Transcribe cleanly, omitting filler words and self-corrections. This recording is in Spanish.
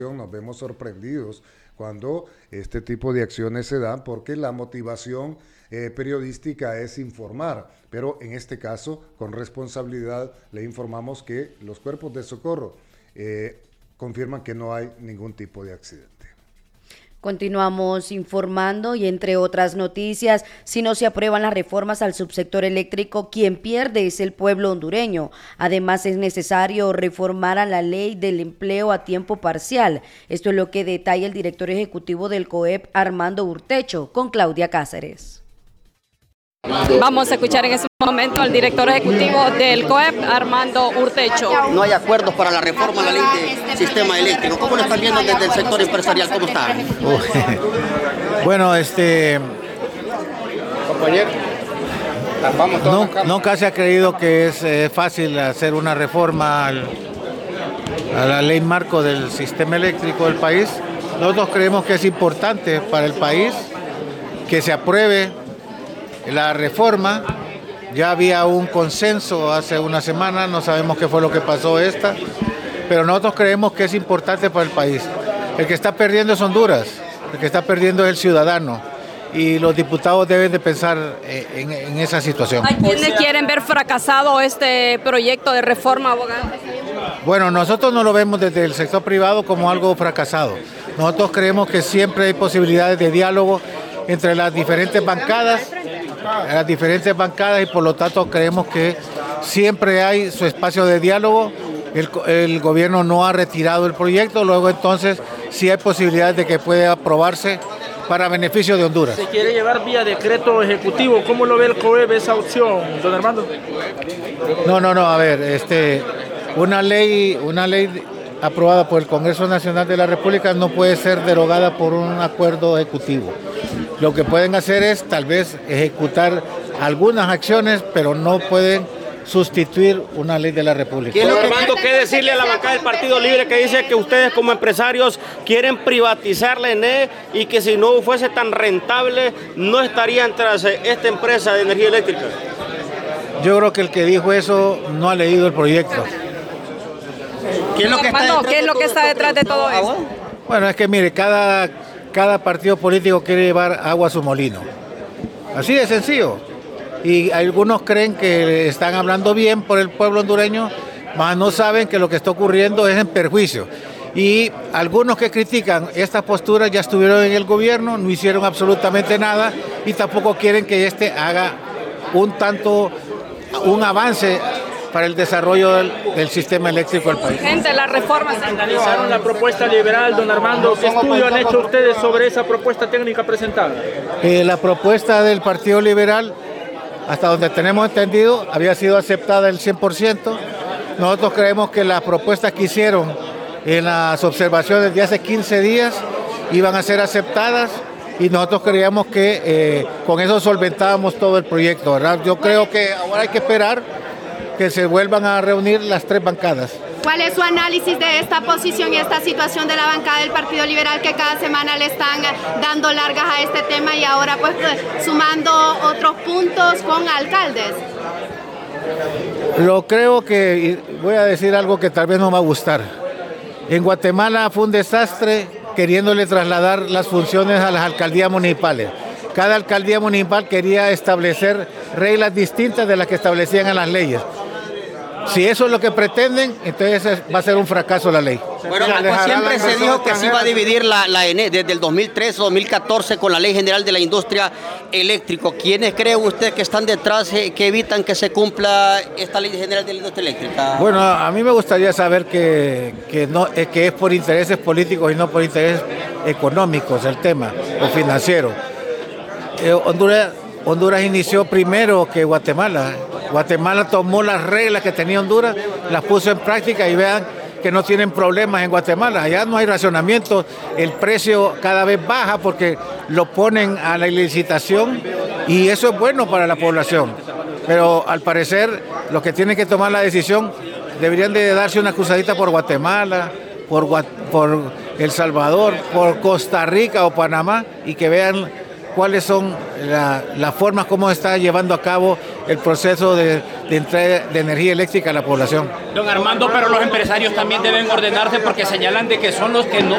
nos vemos sorprendidos cuando este tipo de acciones se dan porque la motivación periodística es informar, pero en este caso con responsabilidad le informamos que los cuerpos de socorro confirman que no hay ningún tipo de accidente. Continuamos informando y entre otras noticias, si no se aprueban las reformas al subsector eléctrico, quien pierde es el pueblo hondureño. Además, es necesario reformar a la ley del empleo a tiempo parcial. Esto es lo que detalla el director ejecutivo del COEP, Armando Urtecho, con Claudia Cáceres. Vamos a escuchar en este momento al director ejecutivo del COEP, Armando Urtecho. No hay acuerdos para la reforma a la ley del sistema eléctrico. ¿Cómo lo están viendo desde el sector empresarial? ¿Cómo está? Bueno, compañero, nunca se ha creído que es fácil hacer una reforma a la ley marco del sistema eléctrico del país. Nosotros creemos que es importante para el país que se apruebe la reforma. Ya había un consenso hace una semana, no sabemos qué fue lo que pasó pero nosotros creemos que es importante para el país. El que está perdiendo es Honduras, el que está perdiendo es el ciudadano, y los diputados deben de pensar en esa situación. ¿Hay quienes quieren ver fracasado este proyecto de reforma, abogado? Bueno, nosotros no lo vemos desde el sector privado como algo fracasado. Nosotros creemos que siempre hay posibilidades de diálogo entre las diferentes bancadas y por lo tanto creemos que siempre hay su espacio de diálogo. El gobierno no ha retirado el proyecto, luego entonces sí hay posibilidades de que pueda aprobarse para beneficio de Honduras. Se quiere llevar vía decreto ejecutivo. ¿Cómo lo ve el COEP esa opción, don Armando? No, a ver, una ley aprobada por el Congreso Nacional de la República no puede ser derogada por un acuerdo ejecutivo. Lo que pueden hacer es tal vez ejecutar algunas acciones, pero no pueden sustituir una ley de la República. Don Armando, ¿qué decirle a la bancada del Partido Libre que dice que ustedes como empresarios quieren privatizar la ENE y que si no fuese tan rentable no estarían tras esta empresa de energía eléctrica? Yo creo que el que dijo eso no ha leído el proyecto. ¿Qué es lo que está detrás de todo esto? Bueno, es que mire, cada partido político quiere llevar agua a su molino. Así de sencillo. Y algunos creen que están hablando bien por el pueblo hondureño, mas no saben que lo que está ocurriendo es en perjuicio. Y algunos que critican estas posturas ya estuvieron en el gobierno, no hicieron absolutamente nada y tampoco quieren que haga un avance para el desarrollo del sistema eléctrico del país. Gente, las reformas. Analizaron la propuesta liberal, don Armando. ¿Qué estudio han hecho ustedes sobre esa propuesta técnica presentada? La propuesta del Partido Liberal, hasta donde tenemos entendido, había sido aceptada el 100%. Nosotros creemos que las propuestas que hicieron en las observaciones de hace 15 días iban a ser aceptadas y nosotros creíamos que con eso solventábamos todo el proyecto, ¿verdad? Yo creo que ahora hay que esperar que se vuelvan a reunir las tres bancadas. ¿Cuál es su análisis de esta posición y esta situación de la bancada del Partido Liberal que cada semana le están dando largas a este tema y ahora pues sumando otros puntos con alcaldes? Lo creo que, voy a decir algo que tal vez no va a gustar. En Guatemala fue un desastre queriéndole trasladar las funciones a las alcaldías municipales. Cada alcaldía municipal quería establecer reglas distintas de las que establecían en las leyes. Si eso es lo que pretenden, entonces va a ser un fracaso la ley. Bueno, siempre se dijo que se iba a dividir la ENE desde el 2013 o 2014 con la Ley General de la Industria Eléctrica. ¿Quiénes cree usted que están detrás que evitan que se cumpla esta Ley General de la Industria Eléctrica? Bueno, a mí me gustaría saber que es por intereses políticos y no por intereses económicos el tema, o financiero. Honduras inició primero que Guatemala. Guatemala tomó las reglas que tenía Honduras, las puso en práctica y vean que no tienen problemas en Guatemala. Allá no hay racionamiento, el precio cada vez baja porque lo ponen a la licitación y eso es bueno para la población. Pero al parecer los que tienen que tomar la decisión deberían de darse una cruzadita por Guatemala, por El Salvador, por Costa Rica o Panamá y que vean cuáles son las formas como está llevando a cabo el proceso de entrega de energía eléctrica a la población. Don Armando, pero los empresarios también deben ordenarse porque señalan de que son los que no